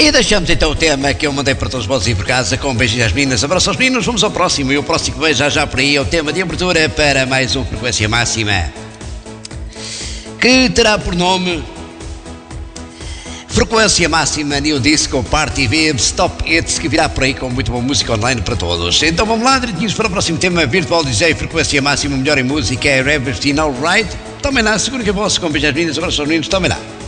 E deixamos então o tema que eu mandei para todos vocês por casa, com beijos às meninas, abraço aos meninos, vamos ao próximo, e o próximo que vejo já por aí é o tema de abertura para mais um Frequência Máxima, que terá por nome Frequência Máxima New Disco Party Vibes Top Hits, que virá por aí com muito boa música online para todos. Então vamos lá, direitinhos para o próximo tema, Virtual DJ Frequência Máxima, melhor em música, é Everything Alright. Tomem lá, seguro que é vosso, com beijos às meninas, abraço aos meninos, tomem lá.